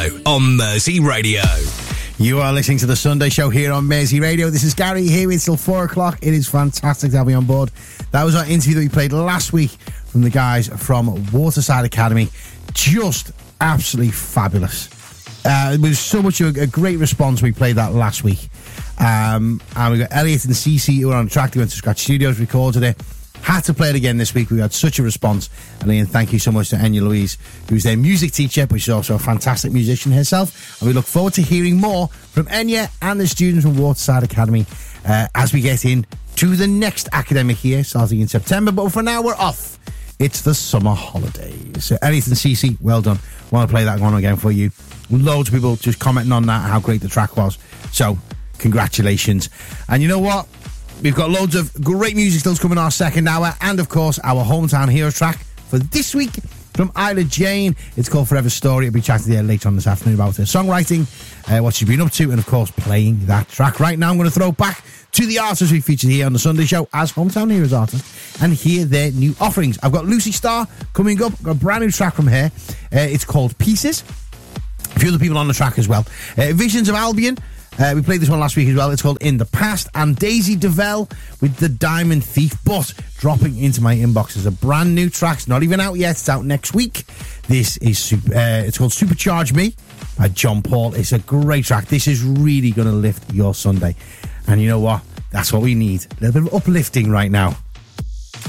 On Mersey Radio. You are listening to the Sunday Show here on Mersey Radio. This is Gary here until 4 o'clock. It is fantastic to have you on board. That was our interview that we played last week from the guys from Waterside Academy. Just absolutely fabulous. It was so much a great response. We played that last week. And we got Elliot and Cece who were on track. They went to Scratch Studios, recorded it. Had to play it again this week. We had such a response. And again, thank you so much to Enya Louise, who's their music teacher, but she's also a fantastic musician herself. And we look forward to hearing more from Enya and the students from Waterside Academy as we get into the next academic year, starting in September. But for now, we're off. It's the summer holidays. So Elliot and Cece, well done. I want to play that one again for you. Loads of people just commenting on that, how great the track was. So, congratulations. And you know what? We've got loads of great music still coming in our second hour. And, of course, our Hometown Heroes track for this week from Isla Jane. It's called Forever Story. I'll be chatting to her later on this afternoon about her songwriting, what she's been up to, and, of course, playing that track. Right now, I'm going to throw back to the artists we featured here on the Sunday Show as Hometown Heroes artists and hear their new offerings. I've got Lucy Starr coming up. I've got a brand new track from her. It's called Pieces. A few other people on the track as well. Visions of Albion. We played this one last week as well. It's called In the Past. And Daisy DeVell with The Diamond Thief. But dropping into my inbox is a brand new track. It's not even out yet. It's out next week. This is it's called Supercharge Me by John Paul. It's a great track. This is really going to lift your Sunday. And you know what? That's what we need. A little bit of uplifting right now.